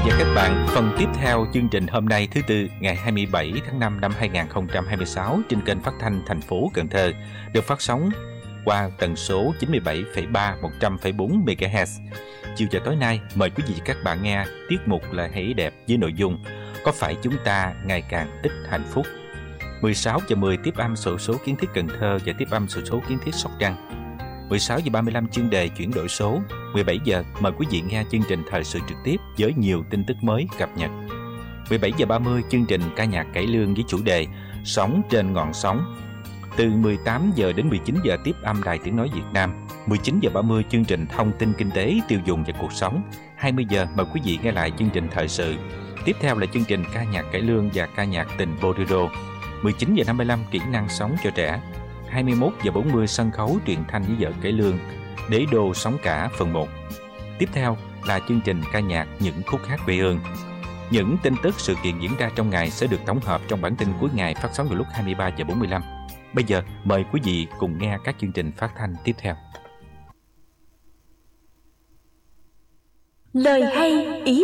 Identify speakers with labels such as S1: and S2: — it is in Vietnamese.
S1: và các bạn, phần tiếp theo chương trình hôm nay thứ Tư ngày 27 tháng 5 năm 2026 trên kênh phát thanh thành phố Cần Thơ được phát sóng qua tần số 97,3 100,4 MHz. Chiều giờ tối nay, mời quý vị và các bạn nghe tiết mục là Hãy Đẹp với nội dung Có phải chúng ta ngày càng ít hạnh phúc. 16 giờ 10 tiếp âm xổ số kiến thiết Cần Thơ và tiếp âm xổ số kiến thiết Sóc Trăng. 16 giờ 35 chuyên đề chuyển đổi số. 17 giờ mời quý vị nghe chương trình thời sự trực tiếp với nhiều tin tức mới cập nhật. 17 giờ 30 chương trình ca nhạc cải lương với chủ đề Sống trên ngọn sóng. Từ 18 giờ đến 19 giờ tiếp âm Đài Tiếng nói Việt Nam. 19 giờ 30 chương trình thông tin kinh tế, tiêu dùng và cuộc sống. 20 giờ mời quý vị nghe lại chương trình thời sự. Tiếp theo là chương trình ca nhạc cải lương và ca nhạc tình bolero. 19 giờ 55 kỹ năng sống cho trẻ. 21 giờ 40 sân khấu truyện thanh với vở cải lương Đế đô sóng cả phần 1. Tiếp theo là chương trình ca nhạc những khúc hát quê hương. Những tin tức sự kiện diễn ra trong ngày sẽ được tổng hợp trong bản tin cuối ngày phát sóng vào lúc 23 giờ 45. Bây giờ mời quý vị cùng nghe các chương trình phát thanh tiếp theo.
S2: Lời hay ý